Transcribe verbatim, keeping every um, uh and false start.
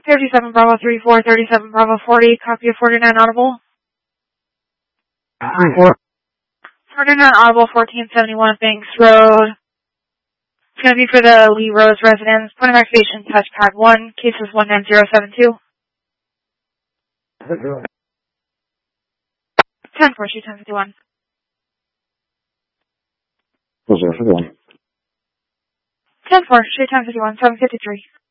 thirty-seven Bravo three four, thirty-seven Bravo forty, copy of forty-nine Audible. three four. forty-nine Audible, fourteen seventy-one Banks Road. It's going to be for the Lee Rose residence. Point of activation, touchpad one, cases one nine zero seven two. ten four, shoot ten fifty-one. zero fifty-one. ten four, shoot ten fifty-one, seven fifty-three.